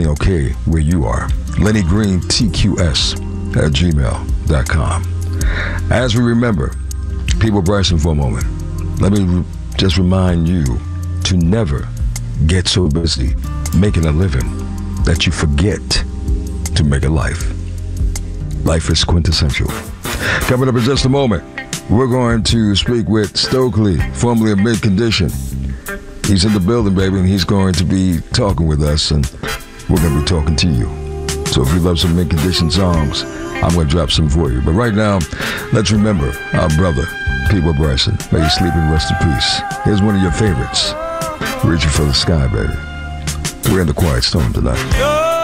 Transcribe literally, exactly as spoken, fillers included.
everything okay where you are. Lenny Green T Q S at gmail dot com. As we remember Peabo Bryson for a moment, let me re- just remind you to never get so busy making a living that you forget to make a life. Life is quintessential. Coming up in just a moment, we're going to speak with Stokely, formerly of Mid Condition. He's in the building, baby, and he's going to be talking with us, and we're going to be talking to you. So if you love some Mid Condition songs, I'm going to drop some for you. But right now, let's remember our brother, Peabo Bryson. May he sleep in rest in peace. Here's one of your favorites, Reaching for the Sky, baby. We're in the Quiet Storm tonight.